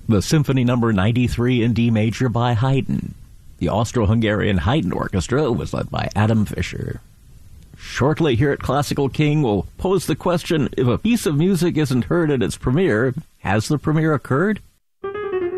the Symphony Number 93 in D major by Haydn. The Austro-Hungarian Haydn Orchestra was led by Adam Fischer. Shortly here at Classical King, we'll pose the question, if a piece of music isn't heard at its premiere, has the premiere occurred?